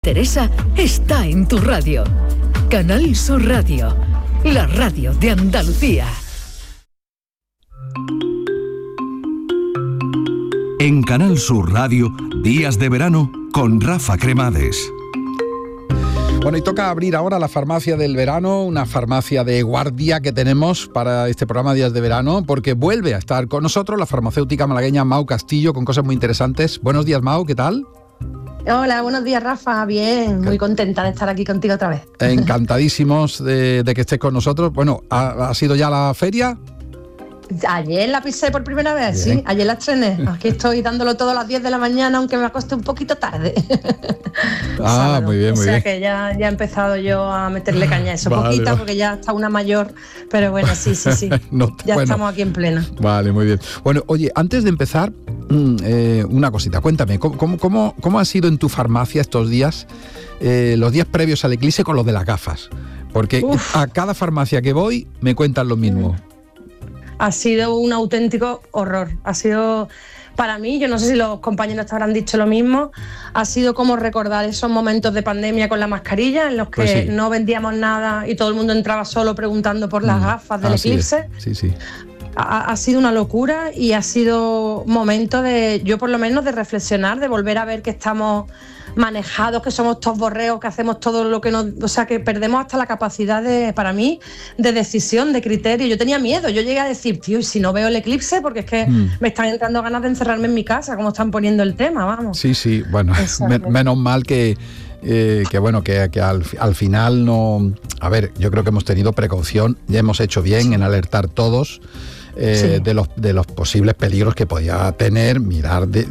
Teresa está en tu radio. Canal Sur Radio, la radio de Andalucía. En Canal Sur Radio, Días de Verano con Rafa Cremades. Bueno, y toca abrir ahora la farmacia del verano, una farmacia de guardia que tenemos para este programa Días de Verano, porque vuelve a estar con nosotros la farmacéutica malagueña Mau Castillo, con cosas muy interesantes. Buenos días, Mau, ¿qué tal? Hola, buenos días, Rafa. Bien, muy contenta de estar aquí contigo otra vez. Encantadísimos de que estés con nosotros. Bueno, ¿ha sido ya la feria? Ayer la pisé por primera vez, bien. Sí, ayer la estrené. Aquí estoy dándolo todo a las 10 de la mañana, aunque me acosté un poquito tarde. Sábado. Muy bien, muy bien. O sea que ya he empezado yo a meterle caña a eso, vale, poquita, porque ya está una mayor, pero bueno, sí. No, ya bueno, estamos aquí en plena. Vale, muy bien. Bueno, oye, antes de empezar, una cosita, cuéntame, ¿cómo ha sido en tu farmacia estos días, los días previos al eclipse con los de las gafas? Porque a cada farmacia que voy me cuentan lo mismo. Ha sido un auténtico horror. Ha sido, para mí, yo no sé si los compañeros te habrán dicho lo mismo, ha sido como recordar esos momentos de pandemia con la mascarilla en los que pues sí, no vendíamos nada y todo el mundo entraba solo preguntando por las gafas del eclipse. Sí. Ha sido una locura y ha sido momento de, yo por lo menos, de reflexionar, de volver a ver que estamos manejados, que somos todos borreos, que hacemos todo lo que nos... O sea, que perdemos hasta la capacidad para mí, de decisión, de criterio. Yo tenía miedo, yo llegué a decir, tío, ¿y si no veo el eclipse? Porque es que me están entrando ganas de encerrarme en mi casa, como están poniendo el tema, vamos. Sí, bueno, menos mal que al final no... A ver, yo creo que hemos tenido precaución, ya hemos hecho bien en alertar todos de los posibles peligros que podía tener mirar de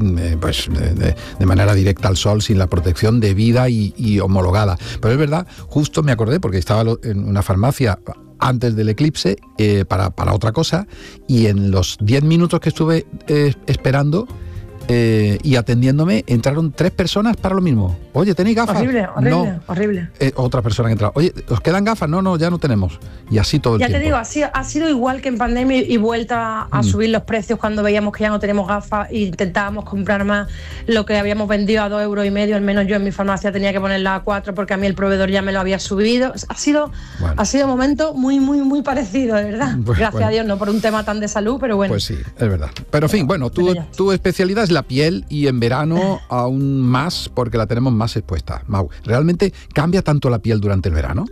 manera directa al sol sin la protección debida y homologada. Pero es verdad, justo me acordé porque estaba en una farmacia antes del eclipse para otra cosa, y en los 10 minutos que estuve esperando y atendiéndome, entraron 3 personas para lo mismo. Oye, ¿tenéis gafas? Horrible. Otra persona que entra. Oye, ¿os quedan gafas? No, ya no tenemos. Y así todo el tiempo. Ya te digo, ha sido igual que en pandemia y vuelta a subir los precios cuando veíamos que ya no tenemos gafas e intentábamos comprar más lo que habíamos vendido a 2,5 €. Al menos yo en mi farmacia tenía que ponerla a 4 porque a mí el proveedor ya me lo había subido. Ha sido un momento muy parecido, de verdad. Gracias a Dios, no por un tema tan de salud, pero bueno. Pues sí, es verdad. Pero en fin, bueno, tu especialidad es la piel y en verano aún más porque la tenemos más expuesta. Mau, ¿realmente cambia tanto la piel durante el verano?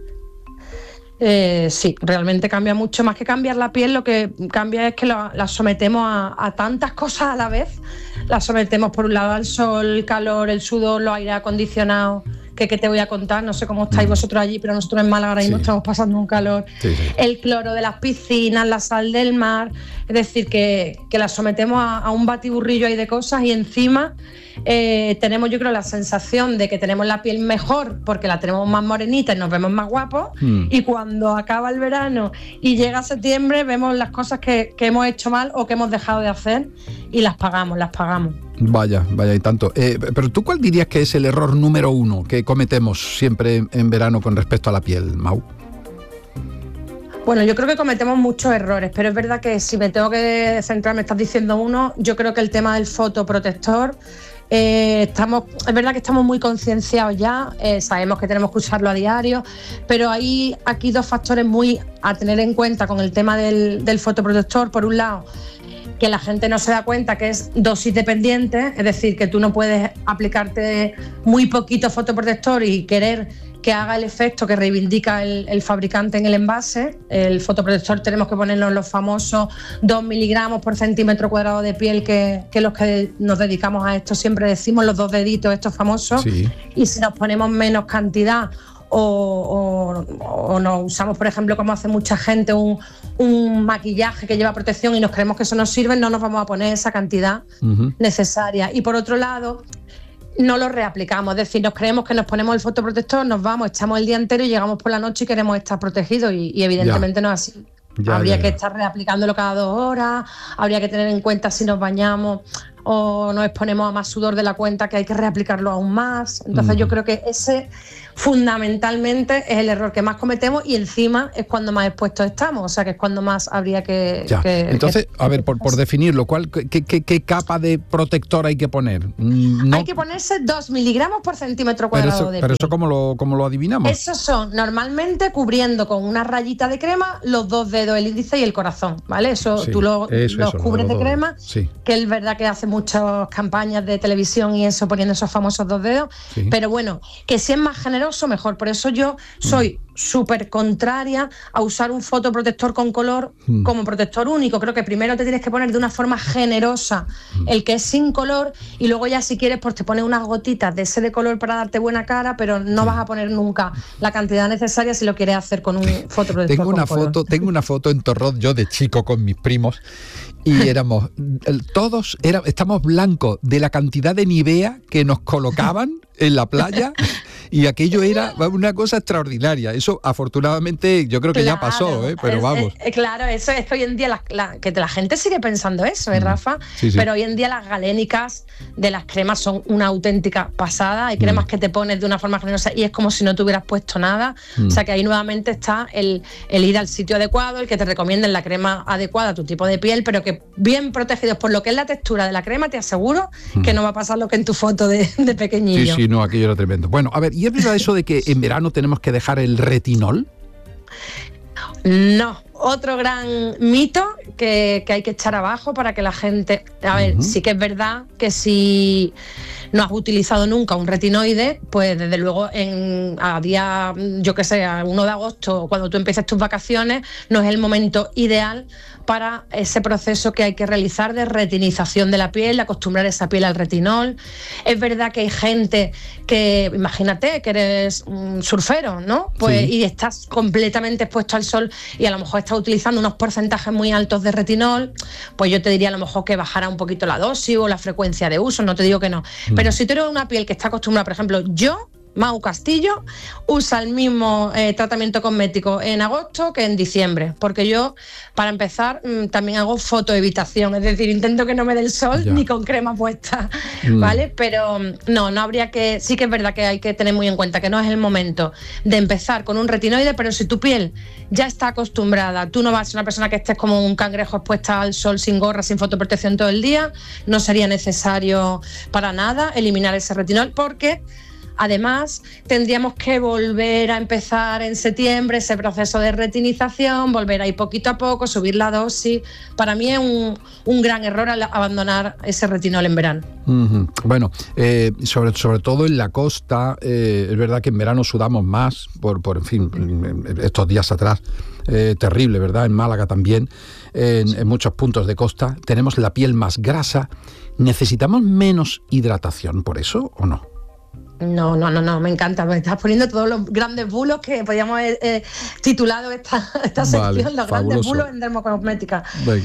Sí, realmente cambia mucho. Más que cambiar la piel, lo que cambia es que la sometemos a tantas cosas a la vez. La sometemos por un lado al sol, el calor, el sudor, los aire acondicionados, que te voy a contar, no sé cómo estáis vosotros allí, pero nosotros en Málaga ahora mismo estamos pasando un calor. Sí. El cloro de las piscinas, la sal del mar, es decir, que la sometemos a un batiburrillo ahí de cosas y encima tenemos, yo creo, la sensación de que tenemos la piel mejor porque la tenemos más morenita y nos vemos más guapos, y cuando acaba el verano y llega septiembre vemos las cosas que hemos hecho mal o que hemos dejado de hacer y las pagamos. Vaya, y tanto. Pero ¿tú cuál dirías que es el error número 1 que cometemos siempre en verano con respecto a la piel, Mau? Bueno, yo creo que cometemos muchos errores, pero es verdad que si me tengo que centrar, me estás diciendo uno, yo creo que el tema del fotoprotector, es verdad que estamos muy concienciados ya, sabemos que tenemos que usarlo a diario, pero hay aquí 2 factores muy a tener en cuenta con el tema del fotoprotector. Por un lado, que la gente no se da cuenta que es dosis dependiente, es decir, que tú no puedes aplicarte muy poquito fotoprotector y querer que haga el efecto que reivindica el fabricante en el envase. El fotoprotector tenemos que ponernos los famosos 2 miligramos por centímetro cuadrado de piel que los que nos dedicamos a esto siempre decimos, los 2 deditos estos famosos, y si nos ponemos menos cantidad o nos usamos, por ejemplo, como hace mucha gente, un maquillaje que lleva protección y nos creemos que eso nos sirve, no nos vamos a poner esa cantidad necesaria. Y por otro lado, no lo reaplicamos, es decir, nos creemos que nos ponemos el fotoprotector, nos vamos, echamos el día entero y llegamos por la noche y queremos estar protegidos y evidentemente no es así. Habría que estar reaplicándolo cada 2 horas, habría que tener en cuenta si nos bañamos o nos exponemos a más sudor de la cuenta, que hay que reaplicarlo aún más. Entonces yo creo que ese fundamentalmente es el error que más cometemos, y encima es cuando más expuestos estamos, o sea que es cuando más habría que... Entonces, a ver, por definirlo, ¿qué capa de protector hay que poner? Hay que ponerse 2 miligramos por centímetro cuadrado de piel. Pero eso ¿cómo lo adivinamos? Esos son normalmente cubriendo con una rayita de crema los 2 dedos, el índice y el corazón, ¿vale? Eso tú los cubres de crema, que es verdad que hace muchas campañas de televisión y eso, poniendo esos famosos 2 dedos, pero bueno, que si es más generoso, mejor. Por eso yo soy súper contraria a usar un fotoprotector con color como protector único. Creo que primero te tienes que poner de una forma generosa el que es sin color, y luego ya si quieres pues te pones unas gotitas de ese de color para darte buena cara, pero no vas a poner nunca la cantidad necesaria si lo quieres hacer con un fotoprotector Tengo una foto en Torrot, yo de chico con mis primos, y estamos blancos de la cantidad de Nivea que nos colocaban en la playa, y aquello era una cosa extraordinaria. Eso afortunadamente yo creo que ya pasó, pero vamos. Claro, eso es que hoy en día que la gente sigue pensando eso, Rafa, pero hoy en día las galénicas de las cremas son una auténtica pasada. Hay cremas que te pones de una forma generosa y es como si no te hubieras puesto nada. O sea que ahí nuevamente está el ir al sitio adecuado, el que te recomienden la crema adecuada a tu tipo de piel, pero que bien protegidos por lo que es la textura de la crema, te aseguro que no va a pasar lo que en tu foto de pequeñillo. Sí, no, aquello era tremendo. Bueno, a ver, ¿y es verdad eso de que en verano tenemos que dejar el retinol? No, otro gran mito que hay que echar abajo para que la gente... A ver, sí que es verdad que si no has utilizado nunca un retinoide, pues desde luego a día, yo que sé, a 1 de agosto, cuando tú empieces tus vacaciones, no es el momento ideal para ese proceso que hay que realizar de retinización de la piel, de acostumbrar esa piel al retinol. Es verdad que hay gente que, imagínate que eres un surfero, ¿no? Pues y estás completamente expuesto al sol y a lo mejor estás utilizando unos porcentajes muy altos de retinol, pues yo te diría a lo mejor que bajara un poquito la dosis o la frecuencia de uso, no te digo que no. Pero si tú eres una piel que está acostumbrada, por ejemplo, Mau Castillo usa el mismo tratamiento cosmético en agosto que en diciembre, porque yo, para empezar, también hago fotoevitación, es decir, intento que no me dé el sol ni con crema puesta, ¿vale? Pero no habría que... Sí que es verdad que hay que tener muy en cuenta que no es el momento de empezar con un retinoide, pero si tu piel ya está acostumbrada, tú no vas a ser una persona que estés como un cangrejo expuesta al sol sin gorra, sin fotoprotección todo el día, no sería necesario para nada eliminar ese retinol, porque... Además, tendríamos que volver a empezar en septiembre ese proceso de retinización, volver ahí poquito a poco, subir la dosis. Para mí es un gran error abandonar ese retinol en verano. Bueno, sobre todo en la costa, es verdad que en verano sudamos más, en fin, estos días atrás, terrible, ¿verdad? En Málaga también, en muchos puntos de costa, tenemos la piel más grasa. ¿Necesitamos menos hidratación por eso o no? No, me encanta, me estás poniendo todos los grandes bulos que podíamos haber titulado esta sección, los fabuloso. Grandes bulos en dermocosmética.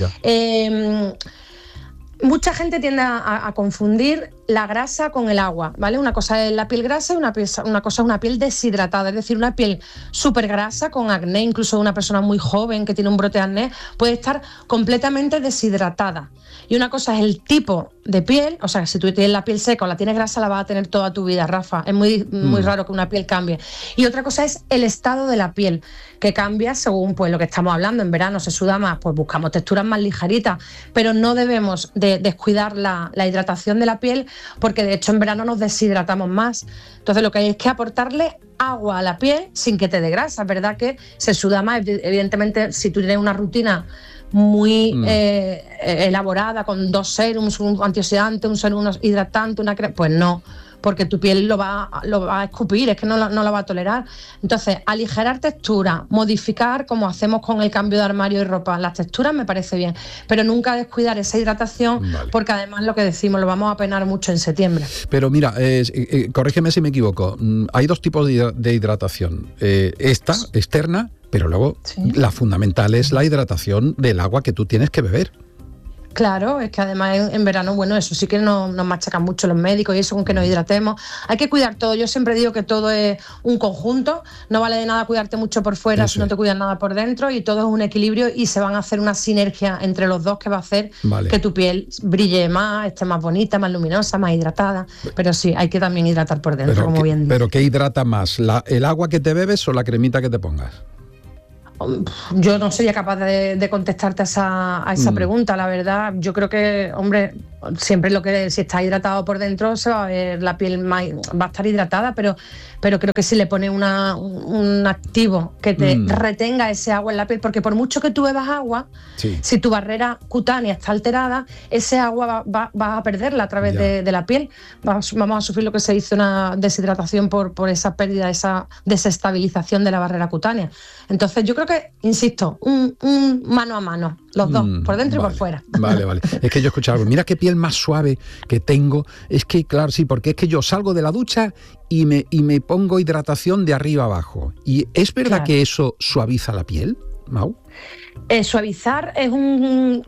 Mucha gente tiende a confundir la grasa con el agua, ¿vale? Una cosa es la piel grasa y una cosa es una piel deshidratada, es decir, una piel súper grasa con acné, incluso una persona muy joven que tiene un brote de acné puede estar completamente deshidratada. Y una cosa es el tipo de piel, o sea, si tú tienes la piel seca o la tienes grasa, la vas a tener toda tu vida, Rafa. Es muy raro que una piel cambie. Y otra cosa es el estado de la piel, que cambia según pues lo que estamos hablando. En verano se suda más, pues buscamos texturas más ligeritas, pero no debemos de descuidar la hidratación de la piel, porque de hecho en verano nos deshidratamos más. Entonces lo que hay es que aportarle agua a la piel sin que te dé grasa. Es verdad que se suda más, evidentemente, si tú tienes una rutina muy elaborada con 2 serums, un antioxidante, un serum hidratante, una crema, pues no, porque tu piel lo va a escupir, es que no la va a tolerar. Entonces, aligerar textura, modificar como hacemos con el cambio de armario y ropa, las texturas me parece bien, pero nunca descuidar esa hidratación, porque además lo que decimos, lo vamos a penar mucho en septiembre. Pero mira, corrígeme si me equivoco, hay 2 tipos de hidratación, esta, externa, pero luego la fundamental es la hidratación del agua que tú tienes que beber. Claro, es que además en verano, bueno, eso sí que nos machacan mucho los médicos y eso con que nos hidratemos. Hay que cuidar todo. Yo siempre digo que todo es un conjunto. No vale de nada cuidarte mucho por fuera si no te cuidas nada por dentro, y todo es un equilibrio y se van a hacer una sinergia entre los dos que va a hacer que tu piel brille más, esté más bonita, más luminosa, más hidratada. Pero sí, hay que también hidratar por dentro, como bien dices. ¿Pero qué hidrata más? ¿El agua que te bebes o la cremita que te pongas? Yo no sería capaz de contestarte a esa pregunta, la verdad. Yo creo que, hombre, siempre si está hidratado por dentro se va a ver la piel va a estar hidratada, pero creo que si le pones un activo que te retenga ese agua en la piel, porque por mucho que tú bebas agua, si tu barrera cutánea está alterada, ese agua va a perderla a través de la piel. Vamos a sufrir lo que se dice una deshidratación por esa pérdida, esa desestabilización de la barrera cutánea. Entonces yo creo que, insisto, un mano a mano, los dos, por dentro y por fuera. Vale. Es que yo he escuchado algo, mira qué piel más suave que tengo. Es que, claro, sí, porque es que yo salgo de la ducha y me pongo hidratación de arriba abajo. ¿Y es verdad que eso suaviza la piel, Mau? Suavizar es un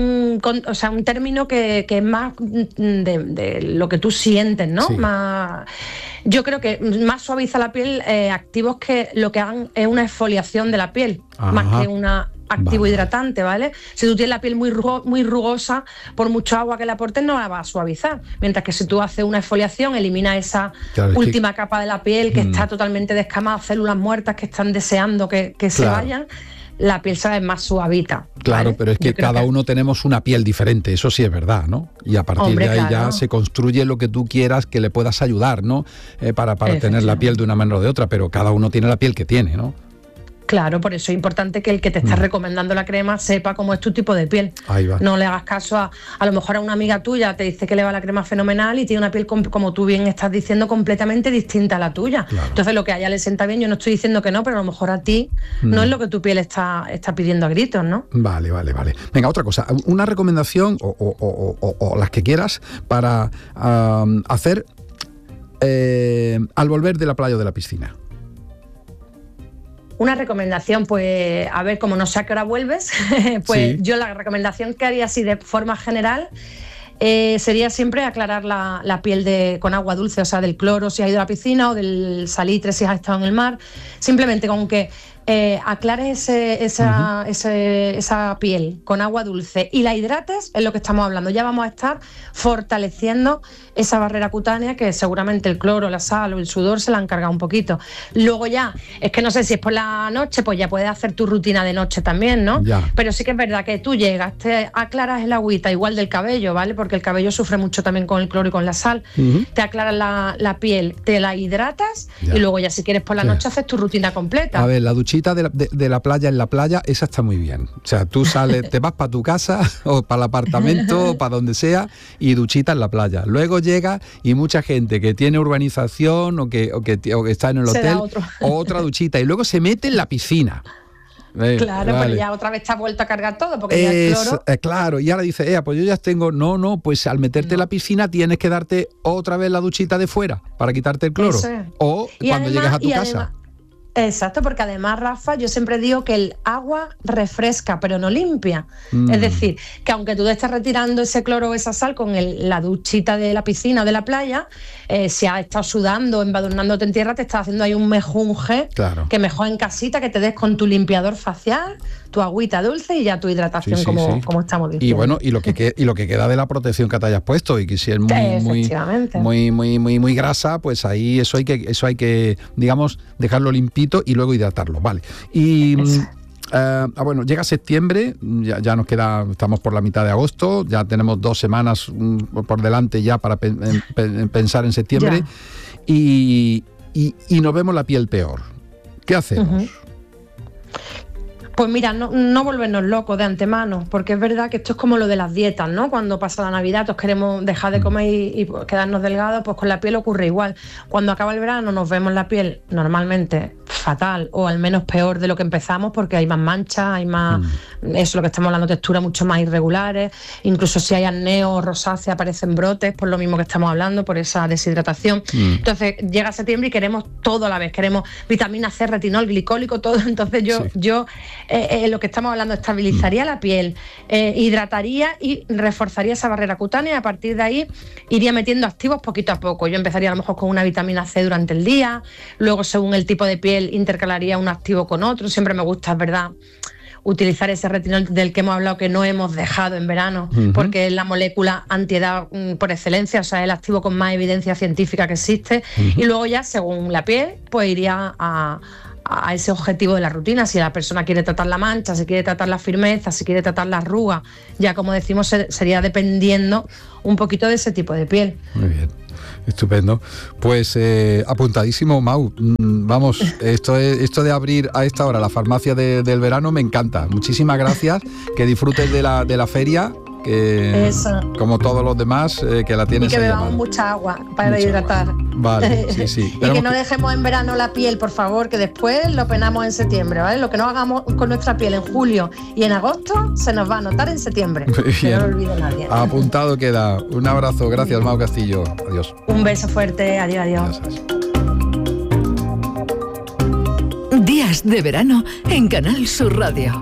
término que es más de lo que tú sientes, ¿no? Sí. Yo creo que más suaviza la piel activos que lo que hagan es una exfoliación de la piel, más que una activo hidratante, ¿vale? Si tú tienes la piel muy rugosa, por mucho agua que le aportes no la va a suavizar, mientras que si tú haces una exfoliación, elimina esa última capa de la piel que está totalmente descamada, células muertas que están deseando que se vayan, la piel se ve más suavita. Claro, ¿vale? Pero es que cada uno tenemos una piel diferente, eso sí es verdad, ¿no? Y a partir de ahí ya se construye lo que tú quieras que le puedas ayudar, ¿no? Para tener la piel de una manera o de otra, pero cada uno tiene la piel que tiene, ¿no? Claro, por eso es importante que el que te está recomendando la crema sepa cómo es tu tipo de piel. Ahí va. No le hagas caso a lo mejor a una amiga tuya te dice que le va la crema fenomenal y tiene una piel, como tú bien estás diciendo, completamente distinta a la tuya. Claro. Entonces lo que a ella le sienta bien, yo no estoy diciendo que no, pero a lo mejor a ti no es lo que tu piel está pidiendo a gritos, ¿no? Vale. Venga, otra cosa, una recomendación o las que quieras para hacer al volver de la playa o de la piscina. Una recomendación, pues, a ver, como no sé a qué hora vuelves, pues yo la recomendación que haría así de forma general sería siempre aclarar la piel con agua dulce, o sea, del cloro si has ido a la piscina o del salitre si has estado en el mar. Simplemente con que aclares esa piel con agua dulce y la hidrates, es lo que estamos hablando. Ya vamos a estar fortaleciendo esa barrera cutánea que seguramente el cloro, la sal o el sudor se la han cargado un poquito. Luego ya, es que no sé si es por la noche, pues ya puedes hacer tu rutina de noche también, ¿no? Ya. Pero sí que es verdad que tú llegas, te aclaras el agüita, igual del cabello, ¿vale? Porque el cabello sufre mucho también con el cloro y con la sal. Te aclaras la piel, te la hidratas y luego ya si quieres por la noche haces tu rutina completa. A ver, la duchita de la playa en la playa, esa está muy bien. O sea, tú sales, te vas para tu casa o para el apartamento o para donde sea y duchita en la playa. Luego llega y mucha gente que tiene urbanización o que está en el hotel, otra duchita y luego se mete en la piscina. Claro, vale. Pero ya otra vez te has vuelto a cargar todo porque ya el cloro... Claro, y ahora dice, pues yo ya tengo... No, pues al meterte en la piscina tienes que darte otra vez la duchita de fuera para quitarte el cloro. O cuando llegas a tu casa. Exacto, porque además, Rafa, yo siempre digo que el agua refresca, pero no limpia. Es decir, que aunque tú te estés retirando ese cloro o esa sal con la duchita de la piscina o de la playa, si has estado sudando, embadurnándote en tierra, te estás haciendo ahí un mejunje, que mejor en casita, que te des con tu limpiador facial, tu agüita dulce y ya tu hidratación, como estamos diciendo. Y bueno, y lo que queda de la protección que te hayas puesto, y que si es muy grasa, pues ahí eso hay que, digamos, dejarlo limpito y luego hidratarlo, vale. Y bueno, llega septiembre, ya nos queda, estamos por la mitad de agosto, ya tenemos 2 semanas por delante ya para pensar en septiembre y nos vemos la piel peor. ¿Qué hacemos? Pues mira, no volvernos locos de antemano, porque es verdad que esto es como lo de las dietas, ¿no? Cuando pasa la Navidad, todos queremos dejar de comer y quedarnos delgados, pues con la piel ocurre igual. Cuando acaba el verano nos vemos la piel normalmente fatal, o al menos peor de lo que empezamos, porque hay más manchas, hay más, eso lo que estamos hablando, texturas mucho más irregulares, incluso si hay acné o rosácea aparecen brotes, por lo mismo que estamos hablando, por esa deshidratación. Entonces llega septiembre y queremos todo a la vez, queremos vitamina C, retinol, glicólico, todo. Entonces yo lo que estamos hablando, estabilizaría la piel, hidrataría y reforzaría esa barrera cutánea, y a partir de ahí iría metiendo activos poquito a poco. Yo empezaría a lo mejor con una vitamina C durante el día, luego según el tipo de piel intercalaría un activo con otro. Siempre me gusta, es verdad, utilizar ese retinol del que hemos hablado, que no hemos dejado en verano, porque es la molécula antiedad por excelencia, o sea, es el activo con más evidencia científica que existe. Y luego ya, según la piel, pues iría a ese objetivo de la rutina. Si la persona quiere tratar la mancha, si quiere tratar la firmeza, si quiere tratar la arruga, ya como decimos, sería dependiendo un poquito de ese tipo de piel. Muy bien. Estupendo. Pues apuntadísimo, Mau. Vamos, esto de abrir a esta hora la farmacia del verano me encanta. Muchísimas gracias. Que disfrutes de la feria. Que, como todos los demás, que la tienes. Y que bebamos mucha agua para hidratar. Vale, sí. Y que no dejemos en verano la piel, por favor, que después lo penamos en septiembre, ¿vale? Lo que no hagamos con nuestra piel en julio y en agosto se nos va a notar en septiembre. Que no lo olvide nadie. Apuntado queda. Un abrazo. Gracias, Mau Castillo. Adiós. Un beso fuerte. Adiós. Días de verano en Canal Sur Radio.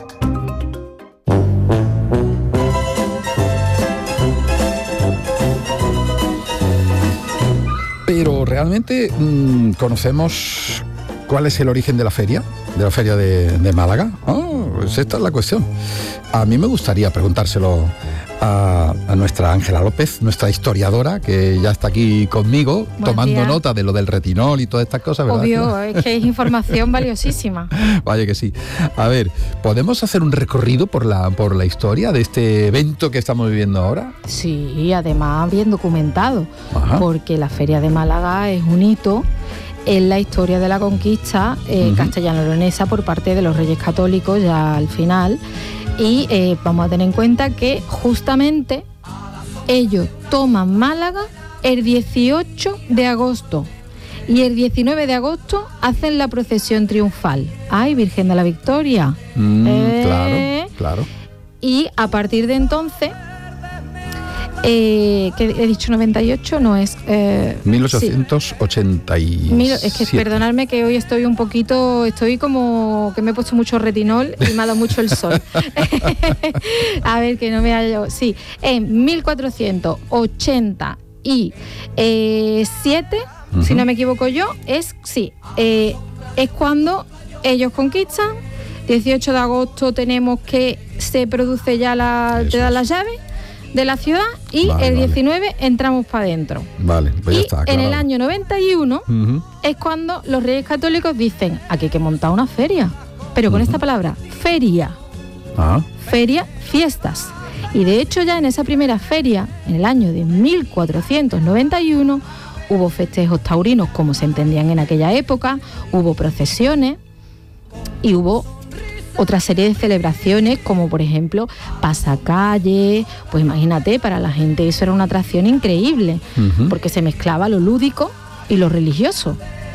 Pero realmente conocemos cuál es el origen de la feria de Málaga. Pues esta es la cuestión. A mí me gustaría preguntárselo a nuestra Ángela López, nuestra historiadora, que ya está aquí conmigo, tomando nota de lo del retinol y todas estas cosas, ¿verdad? Obvio, es que es información valiosísima. Vaya que sí. A ver, ¿podemos hacer un recorrido por la historia de este evento que estamos viviendo ahora? Sí, además bien documentado. Ajá. Porque la Feria de Málaga es un hito en la historia de la conquista castellano-leonesa por parte de los Reyes Católicos ya al final. Y vamos a tener en cuenta que justamente ellos toman Málaga el 18 de agosto y el 19 de agosto hacen la procesión triunfal. ¡Ay, Virgen de la Victoria! Claro. Y a partir de entonces, que he dicho 98, no es... 1887. Es que perdonadme que hoy estoy como que me he puesto mucho retinol y me ha dado mucho el sol. A ver, que no me hallo. Sí, en 1487, si no me equivoco yo, es cuando ellos conquistan. 18 de agosto tenemos que se produce ya te dan las llaves de la ciudad y el 19 entramos para adentro. Vale, pues ya está. En el año 91 es cuando los Reyes Católicos dicen, aquí hay que montar una feria, pero con esta palabra, feria. Feria, fiestas. Y de hecho ya en esa primera feria, en el año de 1491, hubo festejos taurinos como se entendían en aquella época, hubo procesiones y hubo otra serie de celebraciones, como por ejemplo pasacalle. Pues imagínate, para la gente eso era una atracción increíble, porque se mezclaba lo lúdico y lo religioso,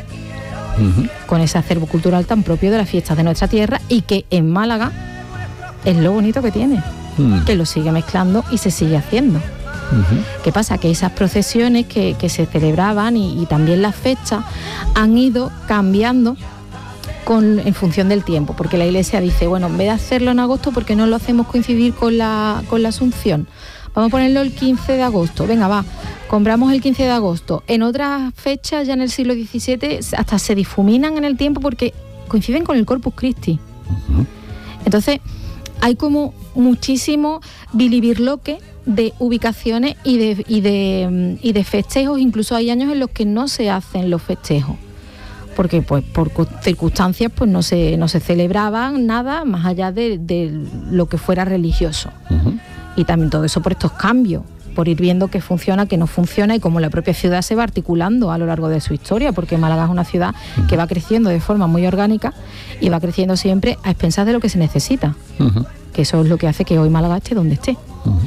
con ese acervo cultural tan propio de las fiestas de nuestra tierra y que en Málaga es lo bonito que tiene, que lo sigue mezclando y se sigue haciendo. ¿Qué pasa? Que esas procesiones que se celebraban y también las fechas han ido cambiando en función del tiempo, porque la Iglesia dice, bueno, en vez de hacerlo en agosto, ¿por qué no lo hacemos coincidir con la Asunción? Vamos a ponerlo el 15 de agosto, venga, va, compramos el 15 de agosto. En otras fechas, ya en el siglo XVII, hasta se difuminan en el tiempo porque coinciden con el Corpus Christi. Entonces, hay como muchísimo bilibirloque de ubicaciones y de festejos. Incluso hay años en los que no se hacen los festejos, porque pues por circunstancias pues no se celebraban nada más allá de lo que fuera religioso. Y también todo eso por estos cambios, por ir viendo qué funciona, qué no funciona y cómo la propia ciudad se va articulando a lo largo de su historia, porque Málaga es una ciudad que va creciendo de forma muy orgánica y va creciendo siempre a expensas de lo que se necesita, que eso es lo que hace que hoy Málaga esté donde esté.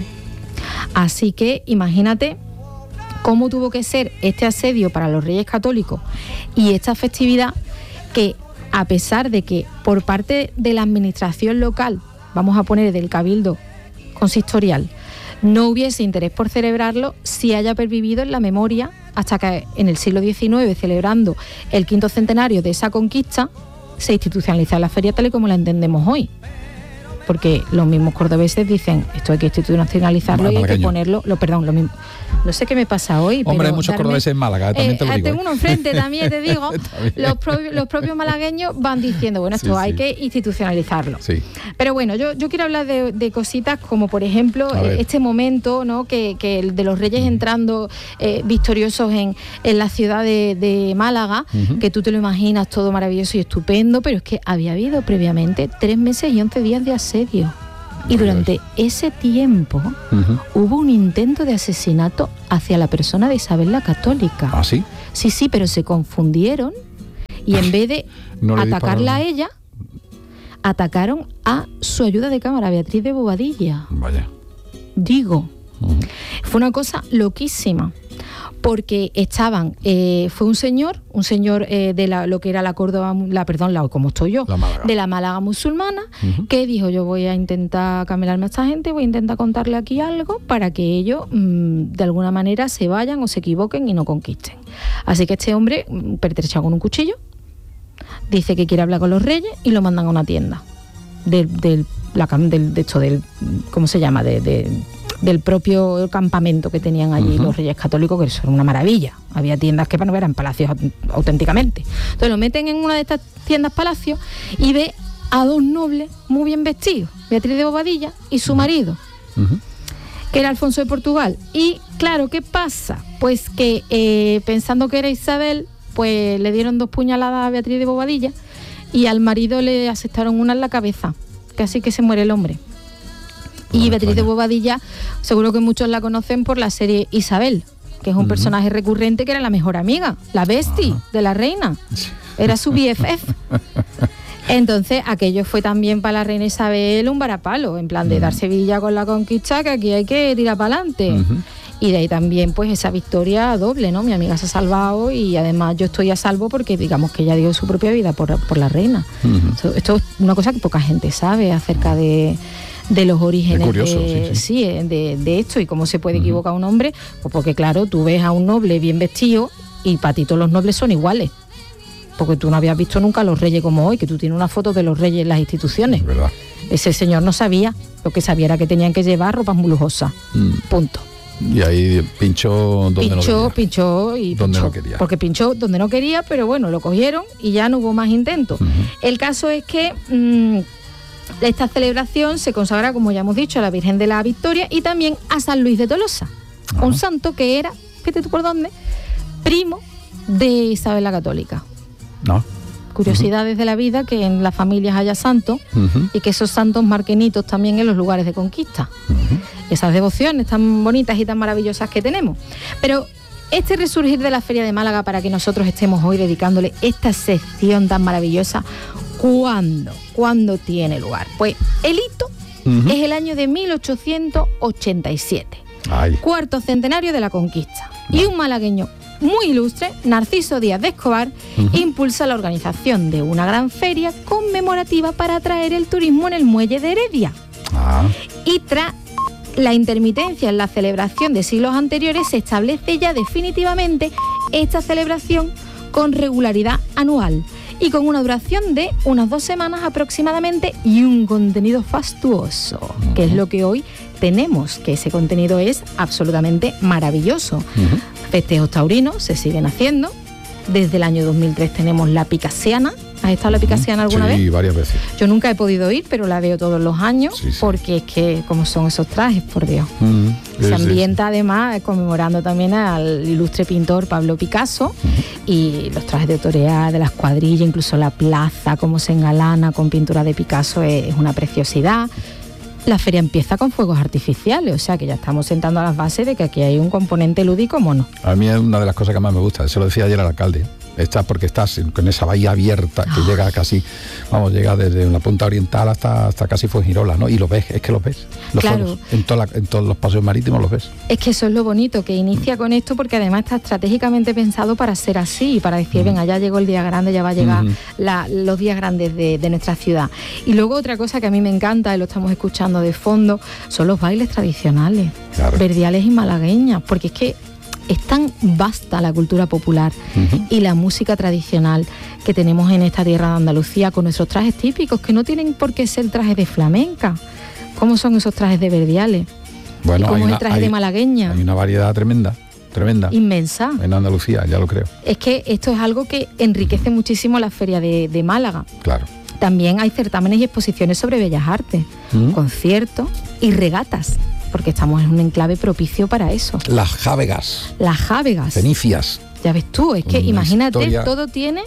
Así que imagínate cómo tuvo que ser este asedio para los Reyes Católicos y esta festividad, que a pesar de que por parte de la administración local, vamos a poner del Cabildo consistorial, no hubiese interés por celebrarlo, sí haya pervivido en la memoria hasta que en el siglo XIX, celebrando el 5º centenario de esa conquista, se institucionaliza la feria tal y como la entendemos hoy. Porque los mismos cordobeses dicen, esto hay que institucionalizarlo y hay que ponerlo, lo mismo. No sé qué me pasa hoy. Hombre, pero hay muchos cordobeses en Málaga, también te lo digo. Tengo uno enfrente, también te digo. los propios malagueños van diciendo, bueno, esto hay que institucionalizarlo. Sí. Pero bueno, yo quiero hablar de cositas como, por ejemplo, este momento, ¿no? que el de los reyes entrando victoriosos en la ciudad de Málaga, que tú te lo imaginas todo maravilloso y estupendo, pero es que había habido previamente 3 meses y 11 días de asedio. Y durante ese tiempo hubo un intento de asesinato hacia la persona de Isabel la Católica. ¿Ah, sí? Sí, pero se confundieron y en vez de atacarla a ella, atacaron a su ayuda de cámara, Beatriz de Bobadilla. Vaya. Digo, fue una cosa loquísima. Porque estaban, fue un señor de lo que era la Córdoba, como estoy yo, de la Málaga musulmana, que dijo, yo voy a intentar camelarme a esta gente, voy a intentar contarle aquí algo para que ellos de alguna manera se vayan o se equivoquen y no conquisten. Así que este hombre, pertrechado con un cuchillo, dice que quiere hablar con los reyes y lo mandan a una tienda ¿cómo se llama? Del propio campamento que tenían allí los reyes católicos, que son una maravilla. Había tiendas que no eran palacios auténticamente. Entonces lo meten en una de estas tiendas palacios y ve a 2 nobles muy bien vestidos, Beatriz de Bobadilla y su marido, que era Alfonso de Portugal. Y claro, ¿qué pasa? Pues que pensando que era Isabel, pues le dieron 2 puñaladas a Beatriz de Bobadilla y al marido le asestaron una en la cabeza, casi que se muere el hombre. Y Beatriz de Bobadilla, seguro que muchos la conocen por la serie Isabel, que es un personaje recurrente que era la mejor amiga, la bestie de la reina. Era su BFF. Entonces, aquello fue también para la reina Isabel un varapalo, en plan de dar Sevilla con la conquista, que aquí hay que tirar para adelante. Y de ahí también, pues, esa victoria doble, ¿no? Mi amiga se ha salvado y además yo estoy a salvo porque, digamos, que ella dio su propia vida por la reina. Esto es una cosa que poca gente sabe acerca de los orígenes de esto y cómo se puede equivocar un hombre, pues porque claro, tú ves a un noble bien vestido y para ti todos los nobles son iguales, porque tú no habías visto nunca a los reyes como hoy, que tú tienes una foto de los reyes en las instituciones. ¿Verdad? Ese señor no sabía, lo que sabía era que tenían que llevar ropas muy lujosas, punto. Y ahí pinchó donde no quería. Pinchó donde no quería. Porque pinchó donde no quería, pero bueno, lo cogieron y ya no hubo más intentos. El caso es que esta celebración se consagra, como ya hemos dicho, a la Virgen de la Victoria y también a San Luis de Tolosa, un santo que era, fíjate tú por dónde, primo de Isabel la Católica. Curiosidades de la vida, que en las familias haya santos y que esos santos marquen hitos también en los lugares de conquista. Esas devociones tan bonitas y tan maravillosas que tenemos. Pero este resurgir de la Feria de Málaga, para que nosotros estemos hoy dedicándole esta sección tan maravillosa, ¿Cuándo tiene lugar? Pues el hito es el año de 1887, cuarto centenario de la conquista. Y un malagueño muy ilustre, Narciso Díaz de Escobar, impulsa la organización de una gran feria conmemorativa para atraer el turismo en el muelle de Heredia. Y tras la intermitencia en la celebración de siglos anteriores, se establece ya definitivamente esta celebración con regularidad anual y con una duración de unas 2 semanas aproximadamente y un contenido fastuoso, que es lo que hoy tenemos, que ese contenido es absolutamente maravilloso. Festejos taurinos se siguen haciendo. Desde el año 2003 tenemos la Picasiana. ¿Has estado en la Picasiana alguna vez? Sí, varias veces. Yo nunca he podido ir, pero la veo todos los años, porque es que, como son esos trajes, por Dios. Se ambienta además conmemorando también al ilustre pintor Pablo Picasso, y los trajes de torear de las cuadrillas, incluso la plaza, cómo se engalana con pintura de Picasso, es una preciosidad. La feria empieza con fuegos artificiales, o sea que ya estamos sentando a las bases de que aquí hay un componente lúdico mono. A mí es una de las cosas que más me gusta, se lo decía ayer al alcalde, porque estás con esa bahía abierta que llega casi, llega desde una punta oriental hasta casi Fuengirola, ¿no? Y lo ves, es que los ves. Claro. En todos los paseos marítimos los ves. Es que eso es lo bonito, que inicia con esto, porque además está estratégicamente pensado para ser así, para decir, venga, ya llegó el día grande, ya va a llegar los días grandes de nuestra ciudad. Y luego otra cosa que a mí me encanta, y lo estamos escuchando de fondo, son los bailes tradicionales, verdiales y malagueñas, porque es que es tan vasta la cultura popular y la música tradicional que tenemos en esta tierra de Andalucía, con nuestros trajes típicos, que no tienen por qué ser trajes de flamenca. ¿Cómo son esos trajes de verdiales? Bueno, ¿Cómo es el traje de malagueña? Hay una variedad tremenda. Inmensa. En Andalucía, ya lo creo. Es que esto es algo que enriquece muchísimo la feria de Málaga. Claro. También hay certámenes y exposiciones sobre bellas artes, conciertos y regatas, porque estamos en un enclave propicio para eso. Las jávegas. Cenicias. Ya ves tú, es que imagínate, todo tiene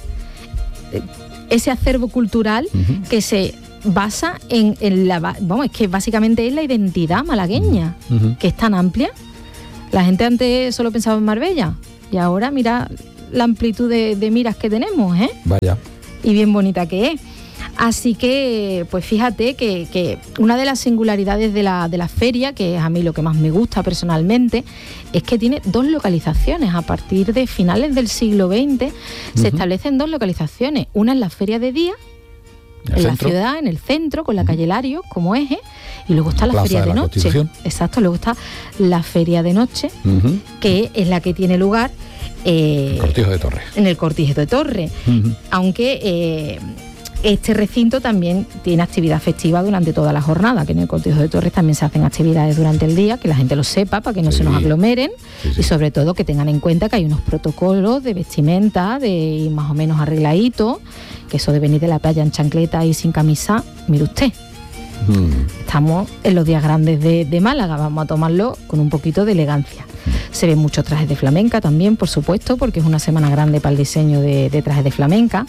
ese acervo cultural que se basa en es que básicamente es la identidad malagueña, que es tan amplia. La gente antes solo pensaba en Marbella y ahora mira la amplitud de miras que tenemos, ¿eh? Vaya. Y bien bonita que es. Así que, pues fíjate que una de las singularidades de la feria, que es a mí lo que más me gusta personalmente, es que tiene 2 localizaciones. A partir de finales del siglo XX se establecen 2 localizaciones. Una es la feria de día, en la ciudad, en el centro, con la calle Larios como eje, y luego está la feria de noche. Exacto, luego está la feria de noche, que es la que tiene lugar en el Cortijo de Torre. Aunque este recinto también tiene actividad festiva durante toda la jornada, que en el Cortijo de Torres también se hacen actividades durante el día, que la gente lo sepa para que no se nos aglomeren, y sobre todo que tengan en cuenta que hay unos protocolos de vestimenta, de ir más o menos arregladito, que eso de venir de la playa en chancleta y sin camisa, mire usted. Estamos en los días grandes de Málaga, vamos a tomarlo con un poquito de elegancia. Se ven muchos trajes de flamenca también, por supuesto, porque es una semana grande para el diseño de trajes de flamenca.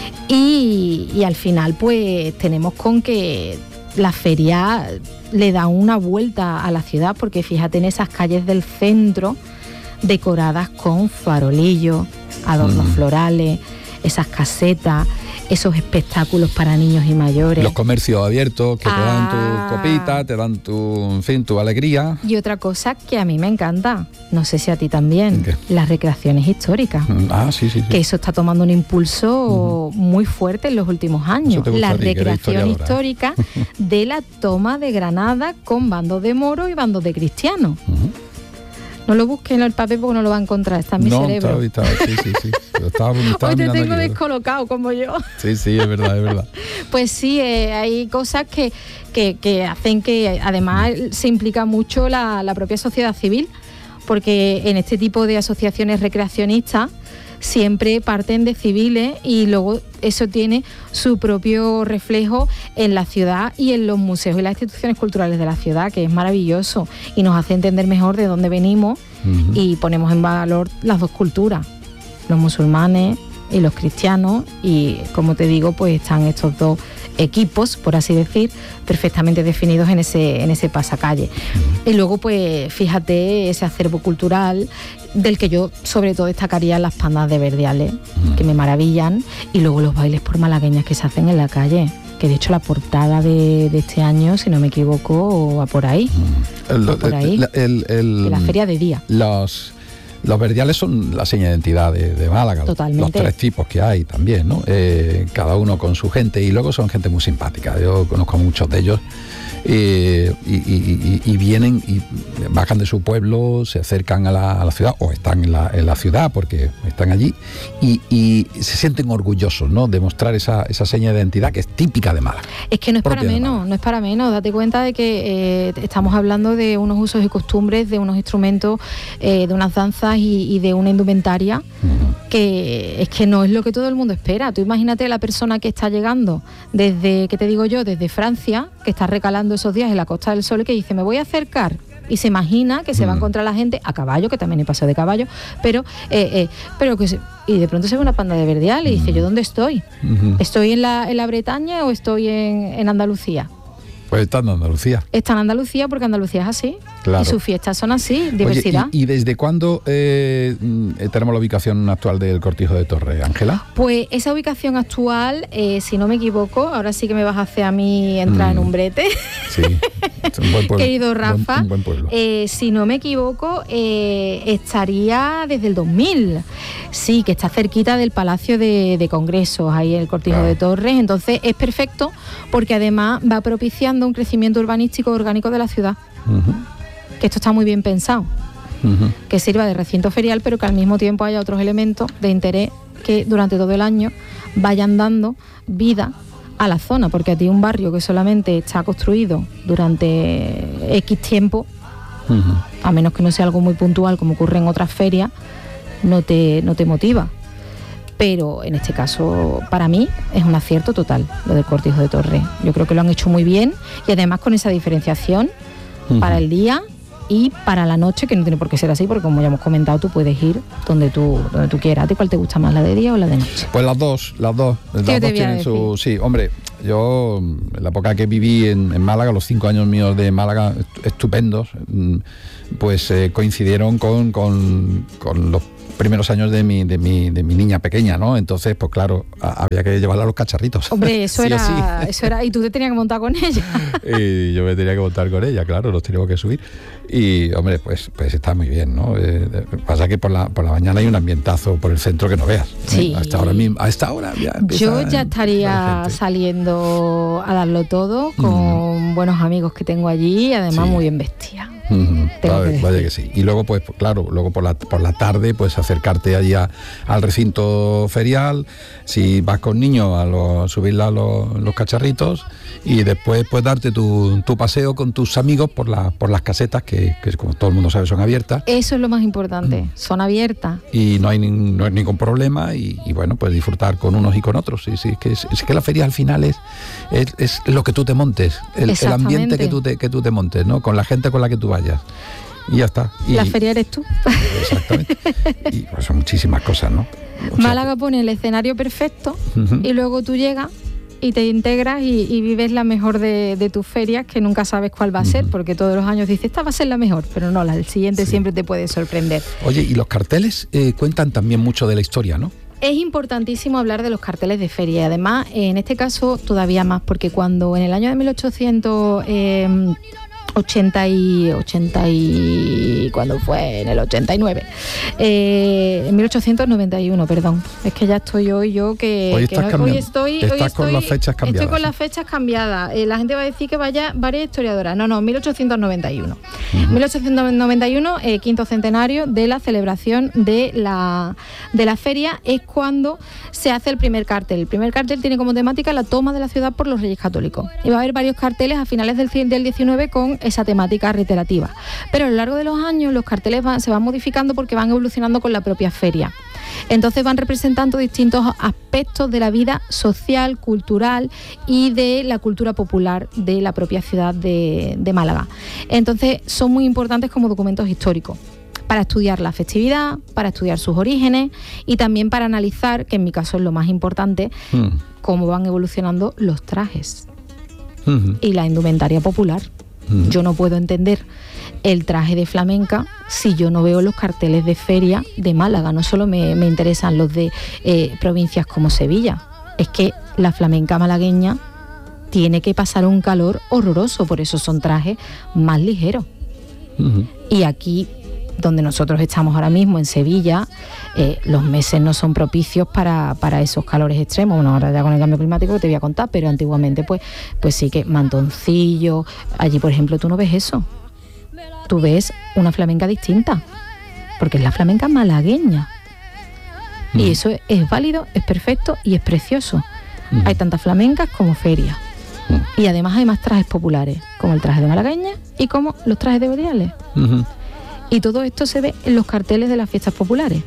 Y al final pues tenemos con que la feria le da una vuelta a la ciudad, porque fíjate en esas calles del centro decoradas con farolillos, adornos florales, esas casetas, esos espectáculos para niños y mayores. Los comercios abiertos que te dan tu copita, te dan tu alegría. Y otra cosa que a mí me encanta, no sé si a ti también, las recreaciones históricas. Sí. Que eso está tomando un impulso muy fuerte en los últimos años. La recreación histórica de la toma de Granada con bandos de moros y bandos de cristianos. No lo busques en el papel porque no lo va a encontrar, está en mi cerebro. Sí. Hoy te tengo descolocado como yo. Sí, es verdad. Pues sí, hay cosas que hacen que además se implica mucho la propia sociedad civil, porque en este tipo de asociaciones recreacionistas siempre parten de civiles y luego eso tiene su propio reflejo en la ciudad y en los museos y las instituciones culturales de la ciudad, que es maravilloso y nos hace entender mejor de dónde venimos y ponemos en valor las 2 culturas, los musulmanes y los cristianos, y como te digo, pues están estos 2 equipos, por así decir, perfectamente definidos en ese pasacalle. Y luego, pues fíjate ese acervo cultural del que yo sobre todo destacaría las pandas de verdiales, que me maravillan, y luego los bailes por malagueñas que se hacen en la calle, que de hecho la portada de este año, si no me equivoco, va por ahí. De la feria de día. Los verdiales son la seña de identidad de Málaga. Totalmente. Los 3 tipos que hay también, ¿no? Cada uno con su gente, y luego son gente muy simpática. Yo conozco a muchos de ellos y vienen y bajan de su pueblo, se acercan a la ciudad, o están en la ciudad porque están allí, y se sienten orgullosos, ¿no?, de mostrar esa seña de identidad que es típica de Málaga. Es que no es para menos, date cuenta de que estamos hablando de unos usos y costumbres, de unos instrumentos, de unas danzas y de una indumentaria que es que no es lo que todo el mundo espera. Tú imagínate la persona que está llegando desde, ¿qué te digo yo?, desde Francia, que está recalando esos días en la Costa del Sol, que dice, me voy a acercar, y se imagina que se va a encontrar la gente a caballo, que también hay paseo de caballo, pero y de pronto se ve una panda de verdiales y dice, ¿yo dónde estoy? ¿Estoy en la Bretaña o estoy en Andalucía? Pues está en Andalucía. Está en Andalucía porque Andalucía es así. Claro. Y sus fiestas son así, diversidad. Oye, ¿y desde cuándo tenemos la ubicación actual del Cortijo de Torres, Ángela? Pues esa ubicación actual, si no me equivoco, ahora sí que me vas a hacer a mí entrar en un brete. Sí, es un buen pueblo. Querido Rafa, un buen pueblo. Si no me equivoco, estaría desde el 2000. Sí, que está cerquita del Palacio de Congresos, ahí en el Cortijo de Torres. Entonces es perfecto porque además va propiciando un crecimiento urbanístico orgánico de la ciudad. Que esto está muy bien pensado, que sirva de recinto ferial, pero que al mismo tiempo haya otros elementos de interés que durante todo el año vayan dando vida a la zona, porque a ti un barrio que solamente está construido durante X tiempo, a menos que no sea algo muy puntual como ocurre en otras ferias, no te motiva. Pero en este caso, para mí, es un acierto total lo del Cortijo de Torres. Yo creo que lo han hecho muy bien y además con esa diferenciación para el día y para la noche, que no tiene por qué ser así, porque como ya hemos comentado, tú puedes ir donde tú quieras. ¿A ti cuál te gusta más, la de día o la de noche? Pues las dos tienen su... Sí, hombre, yo en la época que viví en Málaga, los 5 años míos de Málaga, estupendos, pues coincidieron con los primeros años de mi niña pequeña, ¿no? Entonces, pues claro, había que llevarla a los cacharritos. Hombre, eso era, y tú te tenías que montar con ella. Y yo me tenía que montar con ella, claro, los teníamos que subir. Y, hombre, pues está muy bien, ¿no? Pasa que por la mañana hay un ambientazo por el centro que no veas. Sí. A esta hora ya empieza. Yo ya estaría saliendo a darlo todo con buenos amigos que tengo allí, además muy bien vestida. Vaya que sí. Y luego, pues claro, por la tarde, pues acercarte allí al recinto ferial, si vas con niños, subirla a los cacharritos, y después pues darte tu paseo con tus amigos por las casetas que como todo el mundo sabe son abiertas. Eso es lo más importante, son abiertas. Y no hay ningún problema y bueno, pues disfrutar con unos y con otros. Sí, es que la feria al final es lo que tú te montes, el ambiente que tú te montes, ¿no? Con la gente con la que tú vayas. Y ya está. La feria eres tú. Exactamente. Y pues son muchísimas cosas, ¿no? Málaga pone el escenario perfecto y luego tú llegas y te integras y vives la mejor de tus ferias, que nunca sabes cuál va a ser, porque todos los años dices, esta va a ser la mejor, pero no, la del siguiente siempre te puede sorprender. Oye, y los carteles cuentan también mucho de la historia, ¿no? Es importantísimo hablar de los carteles de feria y además, en este caso, todavía más, porque cuando en el año de 1880 ¿cuándo fue? En el 89. En 1891, perdón. Es que ya estoy hoy estoy con las fechas cambiadas. Estoy con las fechas cambiadas. La gente va a decir que vaya varias historiadoras. No, 1891. 1891, quinto centenario de la celebración de la feria, es cuando se hace el primer cartel. El primer cartel tiene como temática la toma de la ciudad por los Reyes Católicos. Y va a haber varios carteles a finales del 19 con esa temática reiterativa. Pero a lo largo de los años los carteles se van modificando porque van evolucionando con la propia feria. Entonces van representando distintos aspectos de la vida social, cultural y de la cultura popular de la propia ciudad de Málaga. Entonces son muy importantes como documentos históricos para estudiar la festividad, para estudiar sus orígenes y también para analizar, que en mi caso es lo más importante, cómo van evolucionando los trajes y la indumentaria popular. Yo no puedo entender el traje de flamenca si yo no veo los carteles de feria de Málaga. No solo me interesan los de provincias como Sevilla, es que la flamenca malagueña tiene que pasar un calor horroroso, por eso son trajes más ligeros. Y aquí, donde nosotros estamos ahora mismo, en Sevilla, los meses no son propicios para esos calores extremos. Bueno, ahora ya con el cambio climático te voy a contar, pero antiguamente pues sí que mantoncillo. Allí, por ejemplo, tú no ves eso. Tú ves una flamenca distinta, porque es la flamenca malagueña. Y eso es válido, es perfecto y es precioso. Hay tantas flamencas como ferias. Y además hay más trajes populares, como el traje de malagueña y como los trajes de Beriales. Y todo esto se ve en los carteles de las fiestas populares.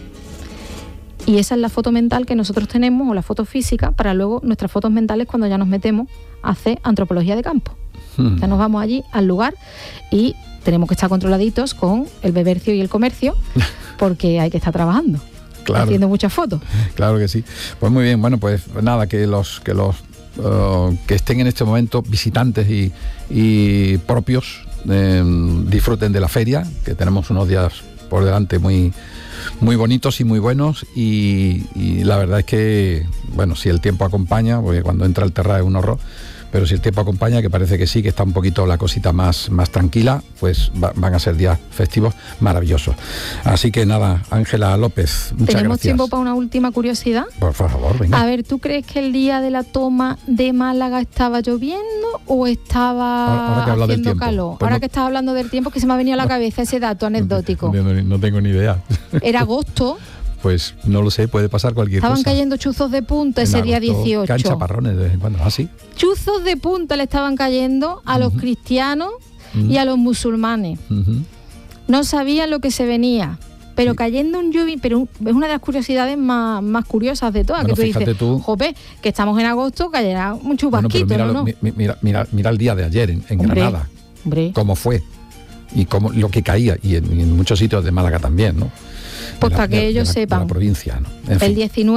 Y esa es la foto mental que nosotros tenemos, o la foto física, para luego nuestras fotos mentales cuando ya nos metemos a hacer antropología de campo. Ya nos vamos allí al lugar y tenemos que estar controladitos con el bebercio y el comercio, porque hay que estar trabajando, haciendo muchas fotos. Claro que sí. Pues muy bien, bueno, pues nada, que que estén en este momento visitantes y propios disfruten de la feria, que tenemos unos días por delante muy bonitos y muy buenos, y la verdad es que, bueno, si el tiempo acompaña, porque cuando entra el Terra es un horror, pero si el tiempo acompaña, que parece que sí, que está un poquito la cosita más tranquila, pues van a ser días festivos maravillosos. Así que nada, Ángela López, muchas gracias. ¿Tenemos tiempo para una última curiosidad? Por favor, venga. A ver, ¿tú crees que el día de la toma de Málaga estaba lloviendo o estaba haciendo calor? Pues ahora que estás hablando del tiempo, que se me ha venido a la cabeza ese dato anecdótico. No tengo ni idea. Era agosto. Pues no lo sé, puede pasar cualquier cosa. Estaban cayendo chuzos de punta ese día 18. Caen chaparrones de vez en cuando, ¿sí? Chuzos de punta le estaban cayendo a los cristianos y a los musulmanes. No sabían lo que se venía, pero cayendo un lluvia, pero es una de las curiosidades más curiosas de todas, bueno, que tú dices, jope, que estamos en agosto, cayerá un chubasquito, bueno, mira el día de ayer en Granada, cómo fue y cómo lo que caía, y en muchos sitios de Málaga también, ¿no? Pues para que ellos sepan, la provincia, ¿no? El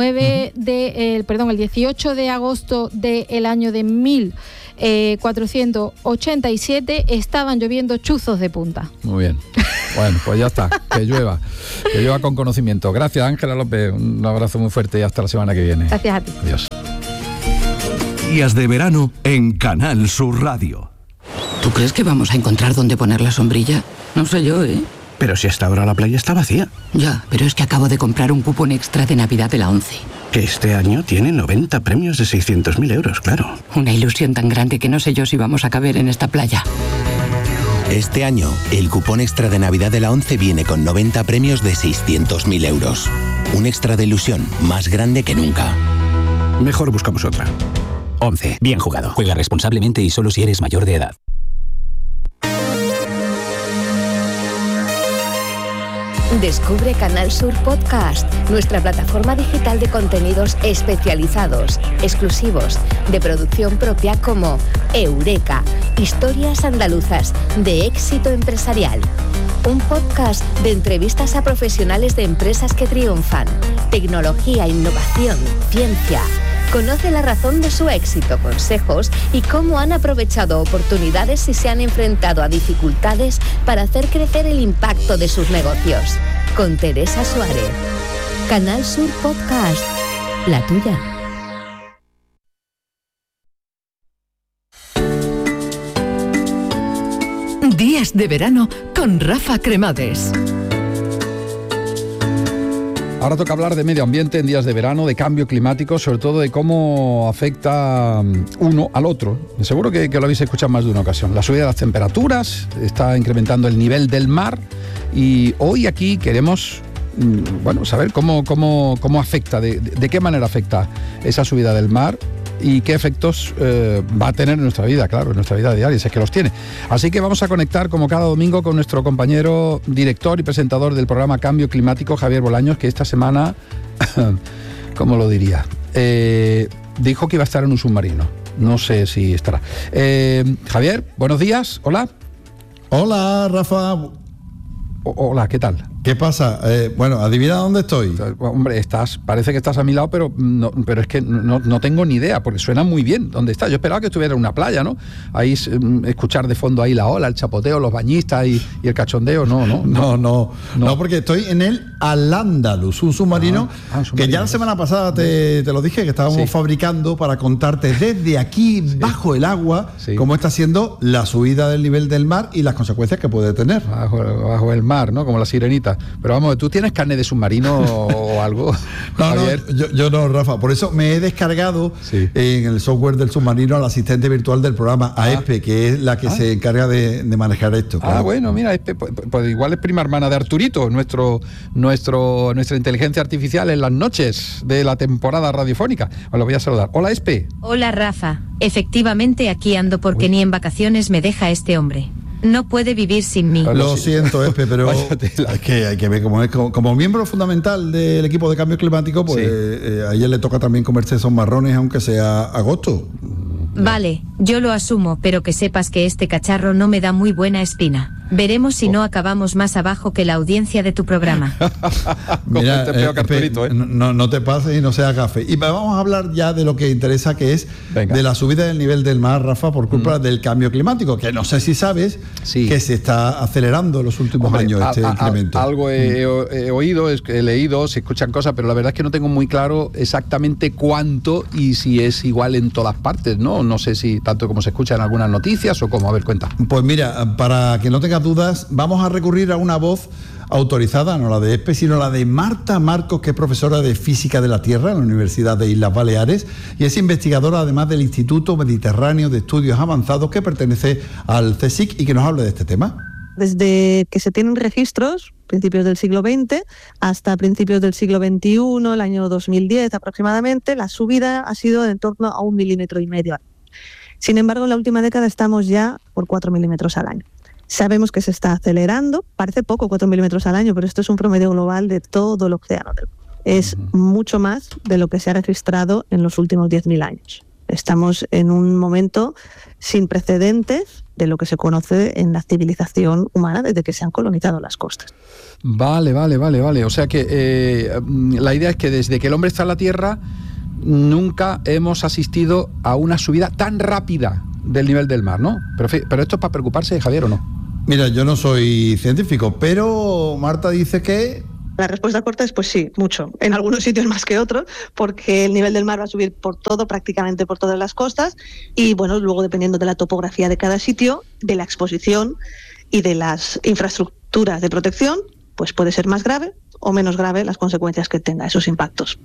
18 de agosto del año de 1487 estaban lloviendo chuzos de punta. Muy bien. Bueno, pues ya está, que llueva con conocimiento. Gracias, Ángela López, un abrazo muy fuerte y hasta la semana que viene. Gracias a ti. Adiós. Días de verano en Canal Sur Radio. ¿Tú crees que vamos a encontrar dónde poner la sombrilla? No sé yo, ¿eh? Pero si hasta ahora la playa está vacía. Ya, pero es que acabo de comprar un cupón extra de Navidad de la ONCE. Que este año tiene 90 premios de 600.000 euros, claro. Una ilusión tan grande que no sé yo si vamos a caber en esta playa. Este año, el cupón extra de Navidad de la ONCE viene con 90 premios de 600.000 euros. Un extra de ilusión más grande que nunca. Mejor buscamos otra. ONCE, bien jugado. Juega responsablemente y solo si eres mayor de edad. Descubre Canal Sur Podcast, nuestra plataforma digital de contenidos especializados, exclusivos, de producción propia como Eureka, historias andaluzas de éxito empresarial. Un podcast de entrevistas a profesionales de empresas que triunfan, tecnología, innovación, ciencia. Conoce la razón de su éxito, consejos y cómo han aprovechado oportunidades y se han enfrentado a dificultades para hacer crecer el impacto de sus negocios. Con Teresa Suárez. Canal Sur Podcast. La tuya. Días de verano con Rafa Cremades. Ahora toca hablar de medio ambiente en días de verano, de cambio climático, sobre todo de cómo afecta uno al otro. Seguro que lo habéis escuchado más de una ocasión. La subida de las temperaturas está incrementando el nivel del mar y hoy aquí queremos saber cómo afecta, de qué manera afecta esa subida del mar y qué efectos va a tener en nuestra vida, claro, en nuestra vida diaria, si es que los tiene. Así que vamos a conectar, como cada domingo, con nuestro compañero director y presentador del programa Cambio Climático, Javier Bolaños, que esta semana, ¿cómo lo diría? Dijo que iba a estar en un submarino. No sé si estará. Javier, buenos días. Hola. Hola, Rafa. Hola, ¿qué tal? ¿Qué pasa? Adivina dónde estoy. Hombre, parece que estás a mi lado, pero es que no tengo ni idea, porque suena muy bien dónde estás. Yo esperaba que estuviera en una playa, ¿no? Ahí escuchar de fondo ahí la ola, el chapoteo, los bañistas y el cachondeo. No, porque estoy en el Al-Ándalus, un submarino, que ya la semana pasada te lo dije, que estábamos fabricando para contarte desde aquí, bajo el agua, cómo está siendo la subida del nivel del mar y las consecuencias que puede tener. Bajo el mar, ¿no? Como la sirenita. Pero vamos, ¿tú tienes carne de submarino o algo? Javier? Yo no, Rafa. Por eso me he descargado en el software del submarino al asistente virtual del programa, a ESPE, que es la que se encarga de manejar esto. Claro. Bueno, mira, ESPE, pues igual es prima hermana de Arturito, nuestra inteligencia artificial en las noches de la temporada radiofónica. Os lo voy a saludar. Hola, ESPE. Hola, Rafa. Efectivamente, aquí ando porque ni en vacaciones me deja este hombre. No puede vivir sin mí. Lo siento, Espe, pero es que hay que ver cómo es. Como miembro fundamental del equipo de cambio climático, pues a ella le toca también comerse esos marrones, aunque sea agosto. Vale, yo lo asumo, pero que sepas que este cacharro no me da muy buena espina. Veremos si no acabamos más abajo que la audiencia de tu programa. Mira, no te pases y no seas gafe. Y vamos a hablar ya de lo que interesa, que es de la subida del nivel del mar, Rafa, por culpa del cambio climático, que no sé si sabes que se está acelerando en los últimos años este incremento. Algo he oído, he leído, se escuchan cosas, pero la verdad es que no tengo muy claro exactamente cuánto y si es igual en todas partes, ¿no? No sé si tanto como se escucha en algunas noticias o cómo. A ver, cuenta. Pues mira, para que no tengas dudas, vamos a recurrir a una voz autorizada, no la de ESPE, sino la de Marta Marcos, que es profesora de Física de la Tierra en la Universidad de Islas Baleares y es investigadora además del Instituto Mediterráneo de Estudios Avanzados, que pertenece al CSIC, y que nos hable de este tema. Desde que se tienen registros, principios del siglo XX, hasta principios del siglo XXI, el año 2010 aproximadamente, la subida ha sido en torno a 1,5 milímetros. Sin embargo, en la última década estamos ya por 4 milímetros al año. Sabemos que se está acelerando, parece poco 4 milímetros al año, pero esto es un promedio global de todo el océano del mundo. Es mucho más de lo que se ha registrado en los últimos 10.000 años. Estamos en un momento sin precedentes de lo que se conoce en la civilización humana desde que se han colonizado las costas. Vale. O sea que la idea es que desde que el hombre está en la Tierra nunca hemos asistido a una subida tan rápida del nivel del mar, ¿no? Pero esto es para preocuparse, Javier, ¿o no? Mira, yo no soy científico, pero Marta dice que... La respuesta corta es pues sí, mucho. En algunos sitios más que otros, porque el nivel del mar va a subir prácticamente por todas las costas, y bueno, luego dependiendo de la topografía de cada sitio, de la exposición y de las infraestructuras de protección, pues puede ser más grave o menos grave las consecuencias que tenga esos impactos.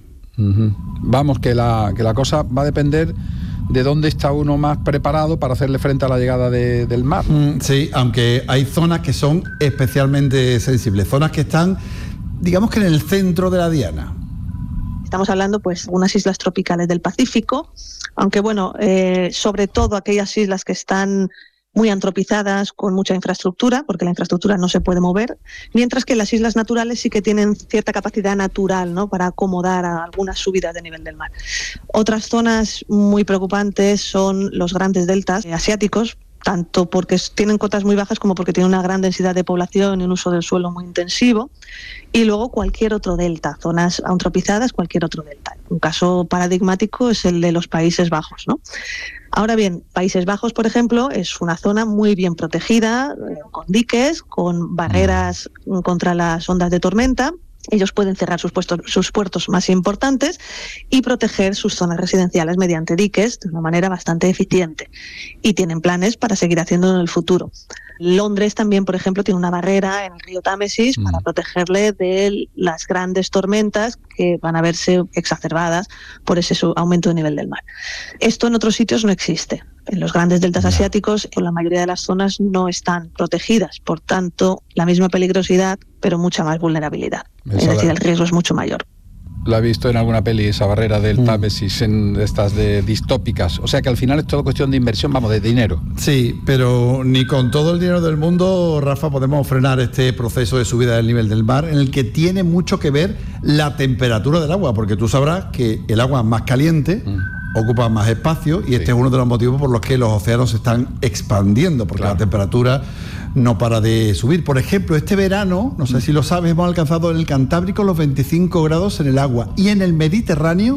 Vamos, que la cosa va a depender de dónde está uno más preparado para hacerle frente a la llegada del mar. Sí, aunque hay zonas que son especialmente sensibles, zonas que están, digamos que en el centro de la diana. Estamos hablando pues de unas islas tropicales del Pacífico, aunque bueno, sobre todo aquellas islas que están muy antropizadas, con mucha infraestructura, porque la infraestructura no se puede mover, mientras que las islas naturales sí que tienen cierta capacidad natural, ¿no?, para acomodar a algunas subidas de nivel del mar. Otras zonas muy preocupantes son los grandes deltas asiáticos, tanto porque tienen cotas muy bajas como porque tienen una gran densidad de población y un uso del suelo muy intensivo, y luego cualquier otro delta, zonas antropizadas, cualquier otro delta. Un caso paradigmático es el de los Países Bajos, ¿no? Ahora bien, Países Bajos, por ejemplo, es una zona muy bien protegida, con diques, con barreras contra las ondas de tormenta. Ellos pueden cerrar sus puertos más importantes y proteger sus zonas residenciales mediante diques de una manera bastante eficiente. Y tienen planes para seguir haciéndolo en el futuro. Londres también, por ejemplo, tiene una barrera en el río Támesis para protegerle de las grandes tormentas que van a verse exacerbadas por ese aumento de nivel del mar. Esto en otros sitios no existe. En los grandes deltas asiáticos, la mayoría de las zonas no están protegidas, por tanto, la misma peligrosidad, pero mucha más vulnerabilidad. Es decir, el riesgo es mucho mayor. La he visto en alguna peli, esa barrera del Támesis, en estas de distópicas. O sea que al final es todo cuestión de inversión, vamos, de dinero. Sí, pero ni con todo el dinero del mundo, Rafa, podemos frenar este proceso de subida del nivel del mar, en el que tiene mucho que ver la temperatura del agua, porque tú sabrás que el agua más caliente ocupa más espacio, y este es uno de los motivos por los que los océanos se están expandiendo, porque la temperatura no para de subir. Por ejemplo, este verano, no sé si lo sabes, hemos alcanzado en el Cantábrico los 25 grados en el agua, y en el Mediterráneo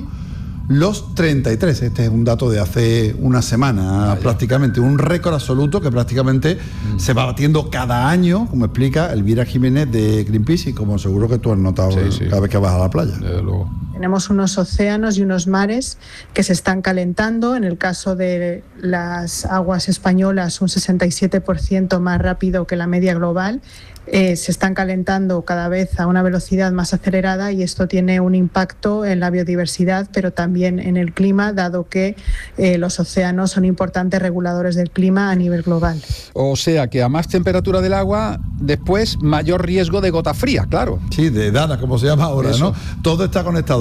los 33. Este es un dato de hace una semana, prácticamente, un récord absoluto que prácticamente se va batiendo cada año, como explica Elvira Jiménez de Greenpeace, y como seguro que tú has notado cada vez que vas a la playa. Desde luego. Tenemos unos océanos y unos mares que se están calentando. En el caso de las aguas españolas, un 67% más rápido que la media global. Se están calentando cada vez a una velocidad más acelerada, y esto tiene un impacto en la biodiversidad, pero también en el clima, dado que los océanos son importantes reguladores del clima a nivel global. O sea que a más temperatura del agua, después mayor riesgo de gota fría, claro. Sí, de dana, como se llama ahora, ¿no? Todo está conectado.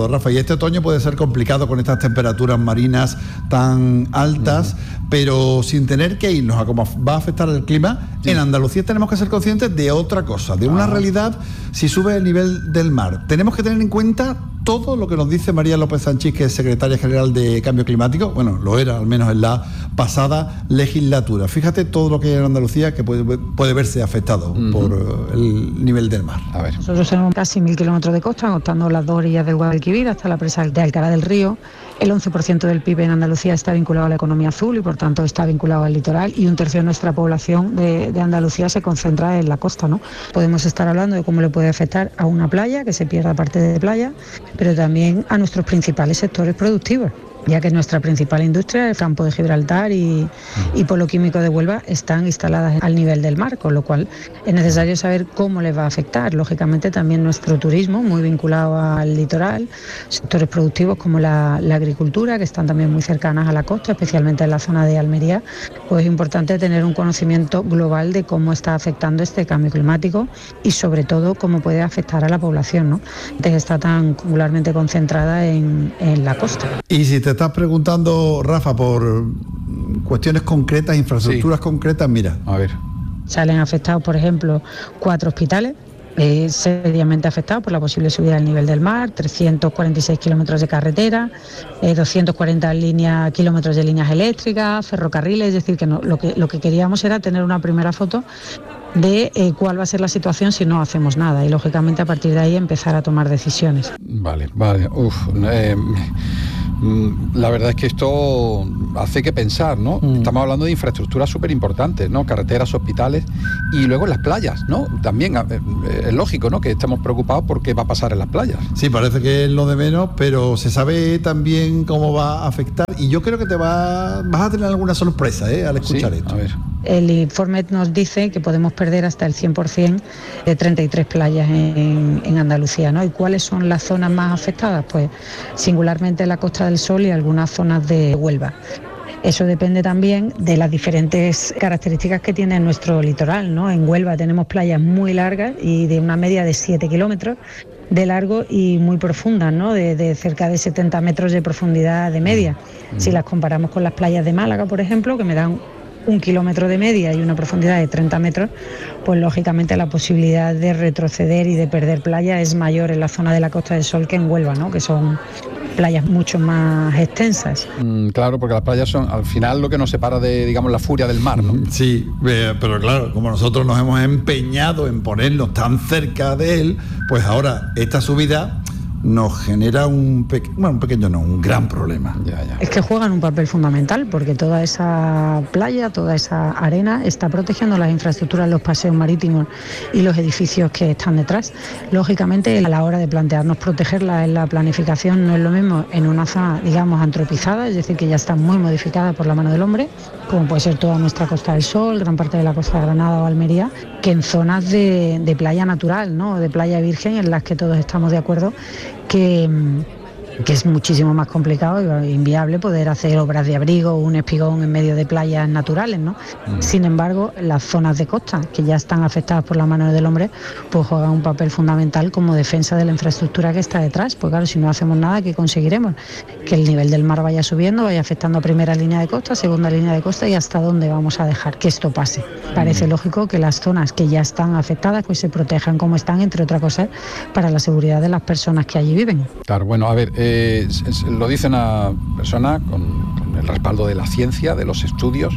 complicado, Rafa, y este otoño puede ser complicado con estas temperaturas marinas tan altas, pero sin tener que irnos a cómo va a afectar el clima, en Andalucía tenemos que ser conscientes de otra cosa, de una realidad si sube el nivel del mar. Tenemos que tener en cuenta todo lo que nos dice María López Sanchís, que es secretaria general de Cambio Climático, bueno, lo era al menos en la pasada legislatura. Fíjate todo lo que hay en Andalucía que puede verse afectado por el nivel del mar. A ver. Nosotros tenemos casi 1.000 kilómetros de costa, contando las 2 orillas del Guadalquivir hasta la presa de Alcalá del Río. El 11% del PIB en Andalucía está vinculado a la economía azul y por tanto está vinculado al litoral, y 1/3 de nuestra población de Andalucía se concentra en la costa, ¿no? Podemos estar hablando de cómo le puede afectar a una playa, que se pierda parte de playa, pero también a nuestros principales sectores productivos, ya que nuestra principal industria, el campo de Gibraltar y Polo Químico de Huelva, están instaladas al nivel del mar, con lo cual es necesario saber cómo les va a afectar. Lógicamente también nuestro turismo, muy vinculado al litoral, sectores productivos como la agricultura, que están también muy cercanas a la costa, especialmente en la zona de Almería, pues es importante tener un conocimiento global de cómo está afectando este cambio climático y sobre todo cómo puede afectar a la población, ¿no? Que está tan angularmente concentrada en la costa. Y si te estás preguntando, Rafa, por cuestiones concretas, infraestructuras concretas, mira. A ver. Salen afectados, por ejemplo, 4 hospitales, seriamente afectados por la posible subida del nivel del mar, 346 kilómetros de carretera, 240 kilómetros de líneas eléctricas, ferrocarriles, es decir, que lo que queríamos era tener una primera foto de cuál va a ser la situación si no hacemos nada, y lógicamente a partir de ahí empezar a tomar decisiones. Vale. La verdad es que esto hace que pensar, ¿no? Estamos hablando de infraestructuras súper importantes, ¿no? Carreteras, hospitales y luego las playas, ¿no? También es lógico, ¿no? Que estemos preocupados por qué va a pasar en las playas. Sí, parece que es lo de menos, pero se sabe también cómo va a afectar, y yo creo que vas a tener alguna sorpresa, al escuchar esto. A ver. El informe nos dice que podemos perder hasta el 100% de 33 playas en Andalucía, ¿no? ¿Y cuáles son las zonas más afectadas? Pues singularmente la Costa del Sol y algunas zonas de Huelva. Eso depende también de las diferentes características que tiene nuestro litoral, ¿no? En Huelva tenemos playas muy largas y de una media de 7 kilómetros de largo y muy profundas, ¿no? De cerca de 70 metros de profundidad de media. Si las comparamos con las playas de Málaga, por ejemplo, que me dan 1 kilómetro de media y una profundidad de 30 metros, pues lógicamente la posibilidad de retroceder y de perder playa es mayor en la zona de la Costa del Sol que en Huelva, ¿no? Que son playas mucho más extensas. Claro, porque las playas son al final lo que nos separa de, digamos, la furia del mar, ¿no? Sí, pero claro, como nosotros nos hemos empeñado en ponernos tan cerca de él, pues ahora esta subida nos genera un gran problema. Es que juegan un papel fundamental, porque toda esa playa, toda esa arena está protegiendo las infraestructuras, los paseos marítimos y los edificios que están detrás. Lógicamente, a la hora de plantearnos protegerla en la planificación, no es lo mismo en una zona, digamos, antropizada, es decir, que ya está muy modificada por la mano del hombre, como puede ser toda nuestra Costa del Sol, gran parte de la costa de Granada o Almería, que en zonas de playa natural, ¿no? De playa virgen, en las que todos estamos de acuerdo que es muchísimo más complicado e inviable poder hacer obras de abrigo o un espigón en medio de playas naturales, ¿no? Sin embargo, las zonas de costa, que ya están afectadas por la mano del hombre, pues juegan un papel fundamental como defensa de la infraestructura que está detrás. Pues claro, si no hacemos nada, ¿qué conseguiremos? Que el nivel del mar vaya subiendo, vaya afectando a primera línea de costa, segunda línea de costa, y hasta dónde vamos a dejar que esto pase. Parece lógico que las zonas que ya están afectadas pues se protejan como están, entre otras cosas, para la seguridad de las personas que allí viven. Claro, bueno, a ver, lo dice una persona con el respaldo de la ciencia, de los estudios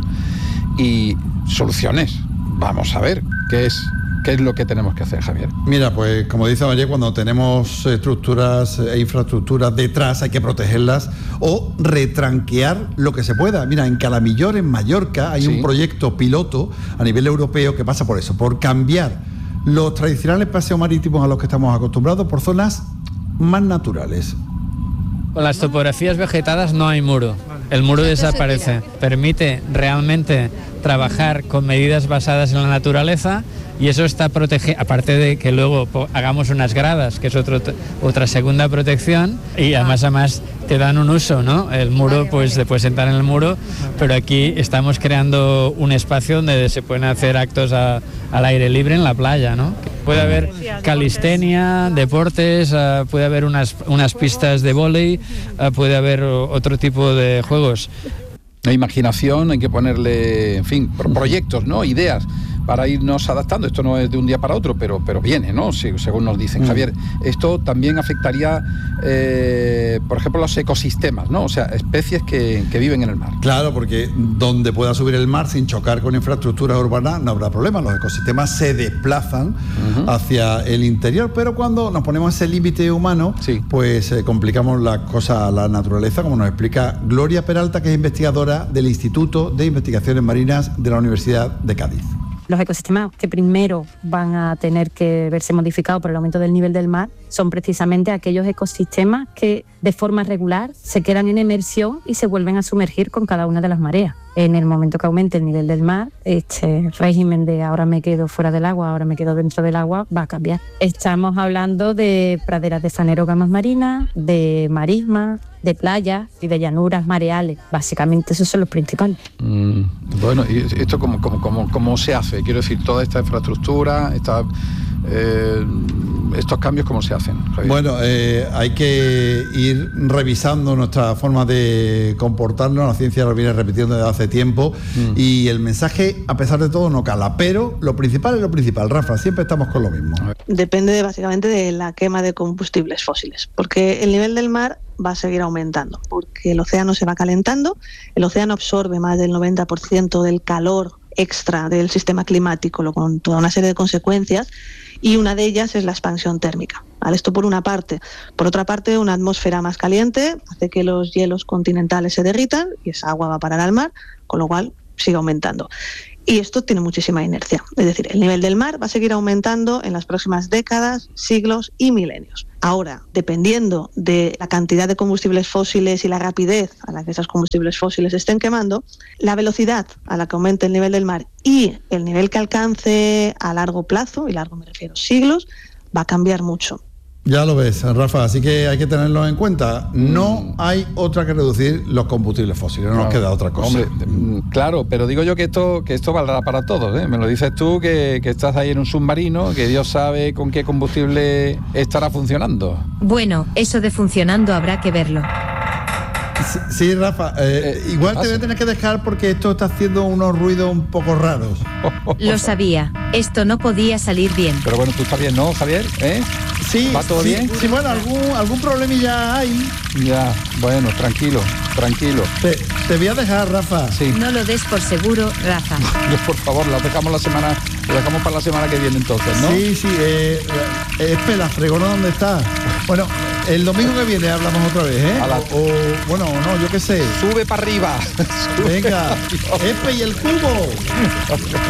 y soluciones. Vamos a ver qué es lo que tenemos que hacer, Javier. Mira, pues como dice María, cuando tenemos estructuras e infraestructuras detrás hay que protegerlas o retranquear lo que se pueda. Mira, en Calamillor, en Mallorca, hay un proyecto piloto a nivel europeo que pasa por eso, por cambiar los tradicionales paseos marítimos a los que estamos acostumbrados por zonas más naturales. Con las topografías vegetadas no hay muro. El muro desaparece. Permite realmente trabajar con medidas basadas en la naturaleza, y eso está protegido, aparte de que luego hagamos unas gradas, que es otra segunda protección, y además te dan un uso, ¿no? El muro, pues te puedes sentar en el muro, pero aquí estamos creando un espacio donde se pueden hacer actos al aire libre en la playa, ¿no? Puede haber calistenia, deportes, puede haber unas pistas de vóley, puede haber otro tipo de juegos. La imaginación, hay que ponerle, en fin, proyectos, ¿no? Ideas para irnos adaptando. Esto no es de un día para otro, pero viene, ¿no? Según nos dicen. Javier, esto también afectaría, por ejemplo, los ecosistemas, ¿no? O sea, especies que viven en el mar. Claro, porque donde pueda subir el mar sin chocar con infraestructuras urbanas no habrá problema. Los ecosistemas se desplazan hacia el interior, pero cuando nos ponemos ese límite humano, pues complicamos la cosa a la naturaleza, como nos explica Gloria Peralta, que es investigadora del Instituto de Investigaciones Marinas de la Universidad de Cádiz. Los ecosistemas que primero van a tener que verse modificados por el aumento del nivel del mar son precisamente aquellos ecosistemas que de forma regular se quedan en emersión y se vuelven a sumergir con cada una de las mareas. En el momento que aumente el nivel del mar, este régimen de ahora me quedo fuera del agua, ahora me quedo dentro del agua, va a cambiar. Estamos hablando de praderas de fanerógamas marinas, de marismas, de playas y de llanuras mareales. Básicamente esos son los principales. Bueno, ¿y esto cómo se hace? Quiero decir, toda esta infraestructura, estos cambios, ¿cómo se hacen, Javier? Bueno, hay que ir revisando nuestra forma de comportarnos. La ciencia lo viene repitiendo desde hace tiempo y el mensaje, a pesar de todo, no cala. Pero lo principal es lo principal. Rafa, siempre estamos con lo mismo. Depende básicamente de la quema de combustibles fósiles, porque el nivel del mar va a seguir aumentando, porque el océano se va calentando, el océano absorbe más del 90% del calor extra del sistema climático, con toda una serie de consecuencias, y una de ellas es la expansión térmica. ¿Vale? Esto por una parte. Por otra parte, una atmósfera más caliente hace que los hielos continentales se derritan y esa agua va a parar al mar, con lo cual sigue aumentando. Y esto tiene muchísima inercia. Es decir, el nivel del mar va a seguir aumentando en las próximas décadas, siglos y milenios. Ahora, dependiendo de la cantidad de combustibles fósiles y la rapidez a la que esos combustibles fósiles estén quemando, la velocidad a la que aumente el nivel del mar y el nivel que alcance a largo plazo, y largo me refiero a siglos, va a cambiar mucho. Ya lo ves, Rafa, así que hay que tenerlo en cuenta. No hay otra que reducir los combustibles fósiles, no nos queda otra cosa. Hombre, claro, pero digo yo que esto valdrá para todos, ¿eh? Me lo dices tú, que estás ahí en un submarino, que Dios sabe con qué combustible estará funcionando. Bueno, eso de funcionando habrá que verlo. Sí, Rafa, igual te voy a tener que dejar porque esto está haciendo unos ruidos un poco raros. Lo sabía, esto no podía salir bien. Pero bueno, tú estás bien, ¿no, Javier? Sí. ¿Va todo bien? Sí, bueno, algún problemilla hay. Ya, bueno, tranquilo. Te voy a dejar, Rafa. Sí. No lo des por seguro, Rafa. Por favor, lo dejamos para la semana que viene entonces, ¿no? Sí, espera, Fregona, ¿dónde está? Bueno, el domingo que viene hablamos otra vez, ¿eh? Bueno, no, yo qué sé. Sube para arriba. Venga, Espe y el cubo.